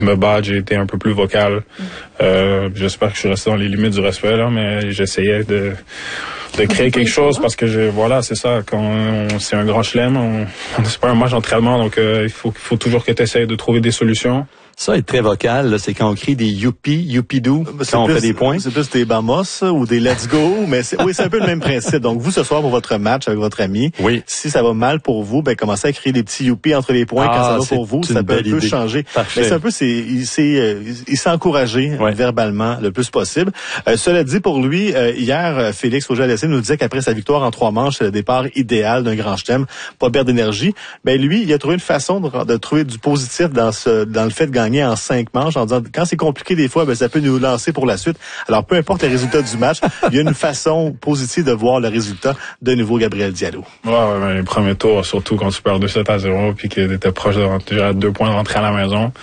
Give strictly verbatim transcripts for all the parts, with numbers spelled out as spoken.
me battre, j'ai été un peu plus vocal. Euh, j'espère que je suis resté dans les limites du respect, là, mais j'essayais de, de créer quelque chose parce que je, voilà, c'est ça, quand on, c'est un grand chelem, on, c'est pas un match d'entraînement, donc euh, il faut, faut toujours que tu essayes de trouver des solutions. Ça, être très vocal, là, c'est quand on crie des youpi, youpidou, quand on plus, fait des points. C'est plus des bamos ou des let's go, mais c'est, oui, c'est un peu le même principe. Donc, vous, ce soir, pour votre match avec votre ami, oui. si ça va mal pour vous, ben, commencez à crier des petits youpi entre les points ah, quand ça va pour vous. Ça peut un peu idée. changer. Parfait. Mais c'est un peu, c'est, il s'est, euh, il s'est encouragé ouais. verbalement le plus possible. Euh, cela dit, pour lui, euh, hier, Félix Auger-Aliassime nous disait qu'après sa victoire en trois manches, c'est le départ idéal d'un grand chelem, pas perdre d'énergie. Ben, lui, il a trouvé une façon de, de trouver du positif dans ce, dans le fait de gagner en cinq manches, en disant quand c'est compliqué des fois, ben ça peut nous lancer pour la suite. Alors peu importe les résultats du match, il y a une façon positive de voir le résultat de nouveau Gabriel Diallo. Ouais, ouais ben, les premiers tours, surtout quand tu perds deux sept à zéro puis que t'étais proche de rentrer à deux points de rentrer à la maison.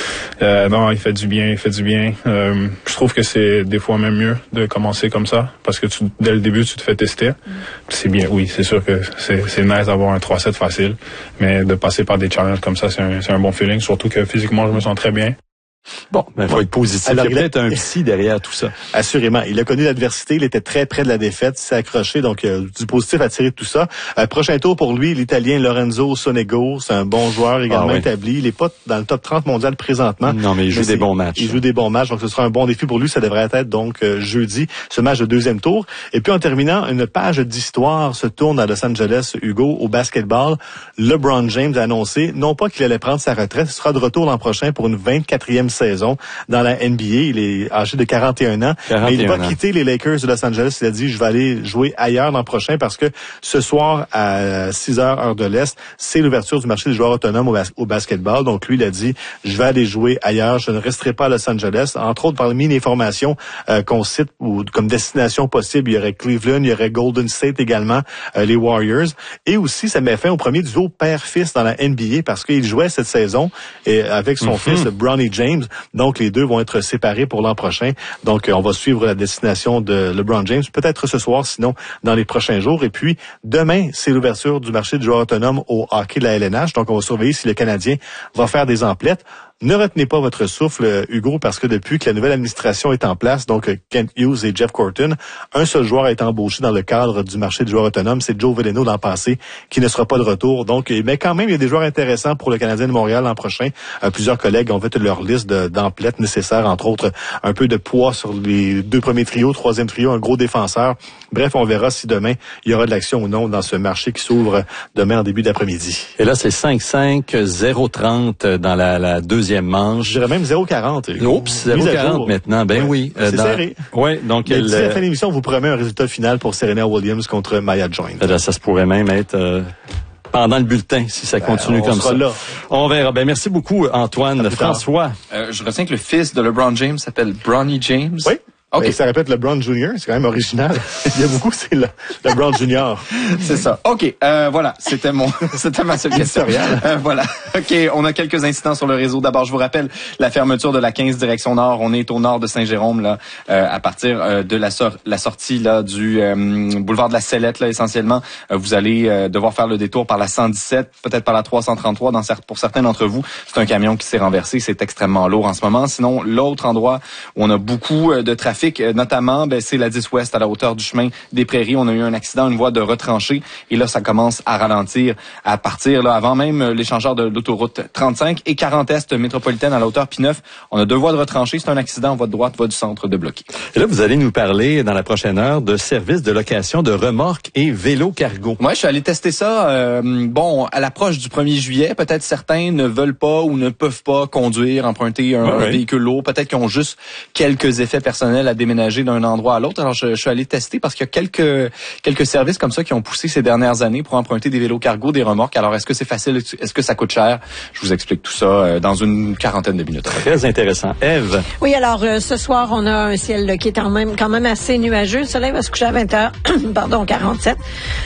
Euh, non, il fait du bien, il fait du bien. Euh, je trouve que c'est des fois même mieux de commencer comme ça parce que tu, dès le début, tu te fais tester. Mm. C'est bien, oui, c'est sûr que c'est, c'est nice d'avoir un trois sept facile, mais de passer par des challenges comme ça, c'est un, c'est un bon feeling, surtout que physiquement, je me sens très bien. Bon, ben, il faut ouais. être positif. Alors, il y a peut-être un psy derrière tout ça. Assurément. Il a connu l'adversité. Il était très près de la défaite. Il s'est accroché. Donc, euh, du positif à tirer de tout ça. Euh, prochain tour pour lui, l'Italien Lorenzo Sonego. C'est un bon joueur également ah, oui. établi. Il n'est pas dans le top trente mondial présentement. Non, mais il joue mais des bons matchs. Il joue des bons matchs. Donc, ce sera un bon défi pour lui. Ça devrait être donc euh, jeudi, ce match de deuxième tour. Et puis, en terminant, une page d'histoire se tourne à Los Angeles, Hugo, au basketball. LeBron James a annoncé, non pas qu'il allait prendre sa retraite, il sera de retour l'an prochain pour une vingt-quatrième saison dans la N B A. Il est âgé de quarante et un ans. quarante et un mais il va ans. quitter les Lakers de Los Angeles. Il a dit, je vais aller jouer ailleurs l'an prochain parce que ce soir, à six heures, heure de l'Est, c'est l'ouverture du marché des joueurs autonomes au, bas- au basketball. Donc, lui, il a dit, je vais aller jouer ailleurs. Je ne resterai pas à Los Angeles. Entre autres, parmi les formations euh, qu'on cite ou comme destination possible, il y aurait Cleveland, il y aurait Golden State également, euh, les Warriors. Et aussi, ça met fin au premier duo père-fils dans la N B A parce qu'il jouait cette saison et avec son mm-hmm. fils, Bronny James. Donc, les deux vont être séparés pour l'an prochain. Donc, on va suivre la destination de LeBron James, peut-être ce soir, sinon dans les prochains jours. Et puis, demain, c'est l'ouverture du marché du joueur autonome au hockey de la L N H. Donc, on va surveiller si le Canadien va faire des emplettes. Ne retenez pas votre souffle, Hugo, parce que depuis que la nouvelle administration est en place, donc Kent Hughes et Jeff Corton, un seul joueur a été embauché dans le cadre du marché du joueur autonome, c'est Joe Veleno l'an passé, qui ne sera pas de retour. Donc, mais quand même, il y a des joueurs intéressants pour le Canadien de Montréal l'an prochain. Euh, plusieurs collègues ont fait leur liste de, d'emplettes nécessaires, entre autres un peu de poids sur les deux premiers trios, troisième trio, un gros défenseur. Bref, on verra si demain, il y aura de l'action ou non dans ce marché qui s'ouvre demain en début d'après-midi. Et là, c'est cinq cinq, zéro trente dans la, la deuxième manche. Je dirais même zéro quarante. Oups, zéro quarante maintenant. Ben ouais. oui. Euh, c'est dans... serré. Oui, donc... Mais elle, d'ici la fin de l'émission, on vous promet un résultat final pour Serena Williams contre Maya Joint. Là, ça se pourrait même être... Euh... pendant le bulletin, si ça continue ben, comme ça. Là. On verra. Ben, merci beaucoup, Antoine. François. Euh, je retiens que le fils de LeBron James s'appelle Bronny James. Oui. OK. Et ça répète LeBron Junior, c'est quand même original. Il y a beaucoup, c'est le, LeBron Junior. C'est ça. OK. Euh, voilà. C'était mon, c'était ma seule question. Euh, voilà. OK. On a quelques incidents sur le réseau. D'abord, je vous rappelle la fermeture de la quinze direction nord. On est au nord de Saint-Jérôme, là, euh, à partir euh, de la, sor- la sortie, là, du, euh, boulevard de la Sellette, là, essentiellement. Euh, vous allez euh, devoir faire le détour par la cent dix-sept, peut-être par la trois cent trente-trois. Dans, pour certains d'entre vous, c'est un camion qui s'est renversé. C'est extrêmement lourd en ce moment. Sinon, l'autre endroit où on a beaucoup de trafic, notamment, ben, c'est la dix ouest à la hauteur du chemin des Prairies. On a eu un accident, une voie de retranchée. Et là, ça commence à ralentir à partir, là, avant même l'échangeur de l'autoroute trente-cinq et quarante Est métropolitaine à la hauteur P neuf. On a deux voies de retranchée. C'est un accident, voie de droite, voie du centre de bloqué. Et là, vous allez nous parler dans la prochaine heure de services de location de remorques et vélos cargo. Moi, je suis allé tester ça. Euh, bon, à l'approche du premier juillet, peut-être certains ne veulent pas ou ne peuvent pas conduire, emprunter un, ouais, un véhicule lourd. Peut-être qu'ils ont juste quelques effets personnels à déménager d'un endroit à l'autre. Alors, je, je suis allé tester parce qu'il y a quelques quelques services comme ça qui ont poussé ces dernières années pour emprunter des vélos cargo, des remorques. Alors, est-ce que c'est facile? Est-ce que ça coûte cher? Je vous explique tout ça euh, dans une quarantaine de minutes. Très intéressant. Ève? Oui, alors, euh, ce soir, on a un ciel là, qui est quand même, quand même assez nuageux. Le soleil va se coucher à vingt heures, pardon, quarante-sept.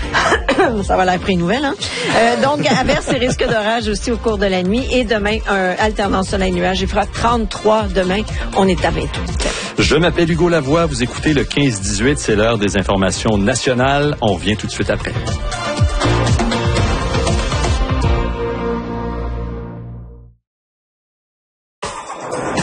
Ça va l'air pris nouvelle, hein? Euh, donc, averse et risque d'orage aussi au cours de la nuit. Et demain, un alternance soleil-nuage. Il fera trente-trois demain. On est à vingt-huit. Je m'appelle Hugo Lavoie. Vous écoutez le quinze dix-huit. C'est l'heure des informations nationales. On revient tout de suite après.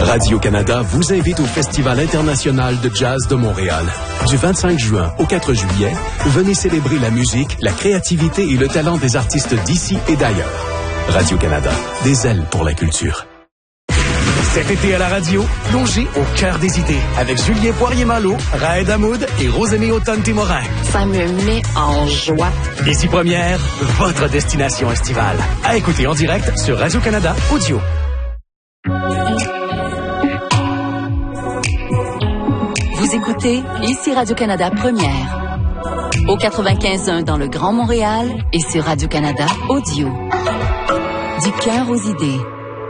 Radio-Canada vous invite au Festival international de jazz de Montréal. Du vingt-cinq juin au quatre juillet, venez célébrer la musique, la créativité et le talent des artistes d'ici et d'ailleurs. Radio-Canada, des ailes pour la culture. Cet été à la radio, plongez au cœur des idées avec Julien Poirier-Malo, Raed Hamoud et Rosemée Automne-Timorin. Ça me met en joie. Ici Première, votre destination estivale. À écouter en direct sur Radio-Canada Audio. Vous écoutez ici Radio-Canada Première. Au quatre-vingt-quinze un dans le Grand Montréal et sur Radio-Canada Audio. Du cœur aux idées.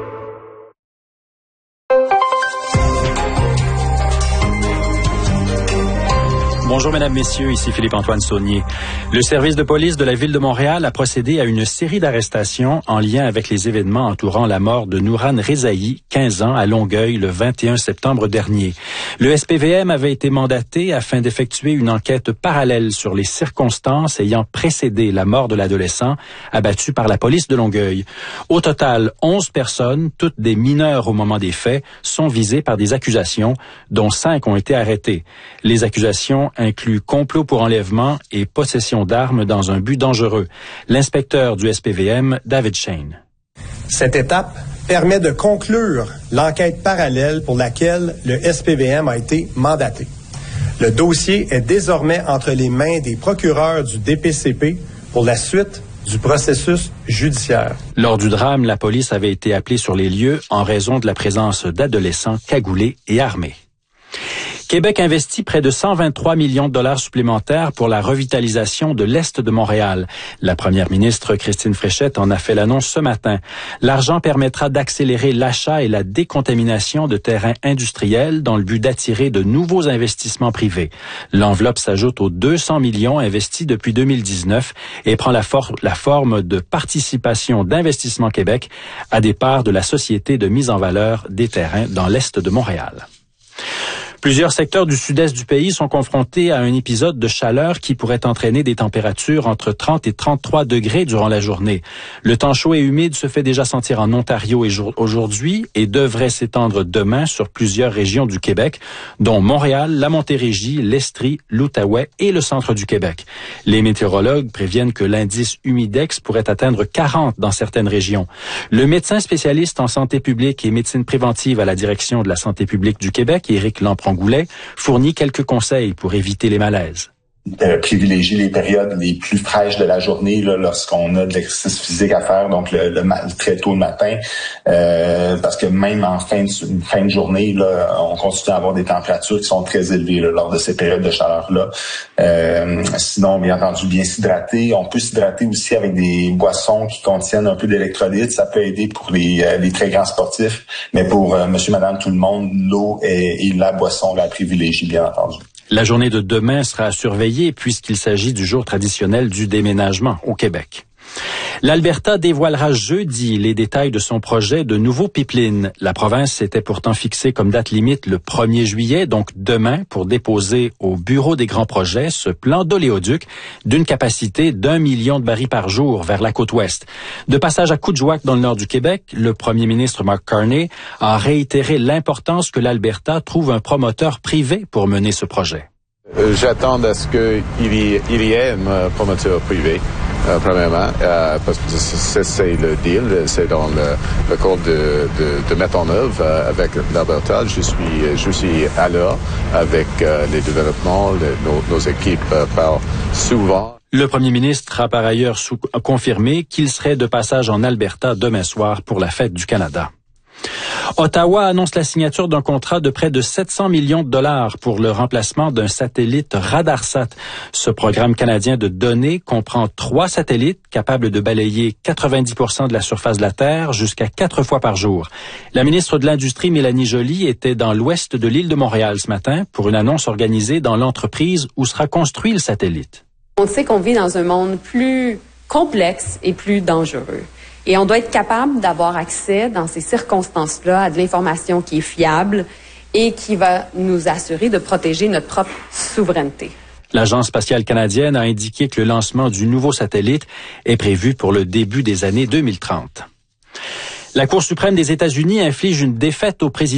Bonjour, mesdames, messieurs, ici Philippe-Antoine Saunier. Le service de police de la Ville de Montréal a procédé à une série d'arrestations en lien avec les événements entourant la mort de Nourane Rezaï, quinze ans, à Longueuil, le vingt et un septembre dernier. Le S P V M avait été mandaté afin d'effectuer une enquête parallèle sur les circonstances ayant précédé la mort de l'adolescent abattu par la police de Longueuil. Au total, onze personnes, toutes des mineurs au moment des faits, sont visées par des accusations, dont cinq ont été arrêtées. Les accusations inclut complot pour enlèvement et possession d'armes dans un but dangereux. L'inspecteur du S P V M, David Shane. Cette étape permet de conclure l'enquête parallèle pour laquelle le S P V M a été mandaté. Le dossier est désormais entre les mains des procureurs du D P C P pour la suite du processus judiciaire. Lors du drame, la police avait été appelée sur les lieux en raison de la présence d'adolescents cagoulés et armés. Québec investit près de cent vingt-trois millions de dollars supplémentaires pour la revitalisation de l'Est de Montréal. La première ministre Christine Fréchette en a fait l'annonce ce matin. L'argent permettra d'accélérer l'achat et la décontamination de terrains industriels dans le but d'attirer de nouveaux investissements privés. L'enveloppe s'ajoute aux deux cents millions investis depuis deux mille dix-neuf et prend la, for- la forme de participation d'Investissement Québec à des parts de la Société de mise en valeur des terrains dans l'Est de Montréal. Plusieurs secteurs du sud-est du pays sont confrontés à un épisode de chaleur qui pourrait entraîner des températures entre trente et trente-trois degrés durant la journée. Le temps chaud et humide se fait déjà sentir en Ontario aujourd'hui et devrait s'étendre demain sur plusieurs régions du Québec, dont Montréal, la Montérégie, l'Estrie, l'Outaouais et le centre du Québec. Les météorologues préviennent que l'indice humidex pourrait atteindre quarante dans certaines régions. Le médecin spécialiste en santé publique et médecine préventive à la direction de la santé publique du Québec, Éric Lampron Goulet, fournit quelques conseils pour éviter les malaises. De privilégier les périodes les plus fraîches de la journée là, lorsqu'on a de l'exercice physique à faire, donc le, le, le très tôt le matin, euh, parce que même en fin de, fin de journée, là, on continue à avoir des températures qui sont très élevées là, lors de ces périodes de chaleur-là. Euh, sinon, bien entendu, bien s'hydrater. On peut s'hydrater aussi avec des boissons qui contiennent un peu d'électrolytes. Ça peut aider pour les, euh, les très grands sportifs, mais pour euh, monsieur, madame, tout le monde, l'eau est, est la boisson la privilégiée, bien entendu. La journée de demain sera à surveiller puisqu'il s'agit du jour traditionnel du déménagement au Québec. L'Alberta dévoilera jeudi les détails de son projet de nouveau pipeline. La province s'était pourtant fixée comme date limite le premier juillet, donc demain, pour déposer au bureau des grands projets ce plan d'oléoduc d'une capacité d'un million de barils par jour vers la côte ouest. De passage à Coudjouac dans le nord du Québec, le premier ministre Mark Carney a réitéré l'importance que l'Alberta trouve un promoteur privé pour mener ce projet. Euh, j'attends à ce qu'il y, il y ait un promoteur privé. Euh, premièrement, euh, parce que c'est, c'est le deal, c'est dans le, le cours de, de, de mettre en œuvre euh, avec l'Alberta. Je suis, je suis à l'heure avec euh, les développements, les, nos, nos équipes euh, parlent souvent. Le premier ministre a par ailleurs sous, confirmé qu'il serait de passage en Alberta demain soir pour la fête du Canada. Ottawa annonce la signature d'un contrat de près de sept cents millions de dollars pour le remplacement d'un satellite Radarsat. Ce programme canadien de données comprend trois satellites capables de balayer quatre-vingt-dix pour cent de la surface de la Terre jusqu'à quatre fois par jour. La ministre de l'Industrie, Mélanie Joly, était dans l'ouest de l'île de Montréal ce matin pour une annonce organisée dans l'entreprise où sera construit le satellite. On sait qu'on vit dans un monde plus complexe et plus dangereux. Et on doit être capable d'avoir accès, dans ces circonstances-là, à de l'information qui est fiable et qui va nous assurer de protéger notre propre souveraineté. L'Agence spatiale canadienne a indiqué que le lancement du nouveau satellite est prévu pour le début des années deux mille trente. La Cour suprême des États-Unis inflige une défaite au président